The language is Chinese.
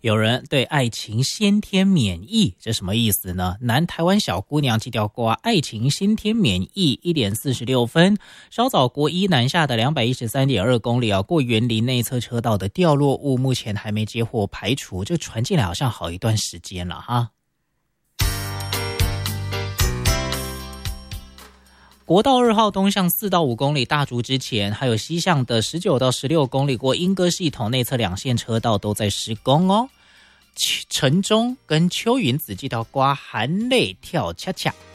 有人对爱情先天免疫，这什么意思呢？南台湾小姑娘寄条瓜，爱情先天免疫1点46分，稍早国一南下的213.2公里过园林内侧车道的掉落物，目前还没接获排除，这传进来好像好一段时间了哈。国道2号东向4到5公里大竹之前，还有西向的19到16公里过莺歌系统内侧2线车道都在施工哦。城中跟邱云子这条瓜含泪跳恰恰。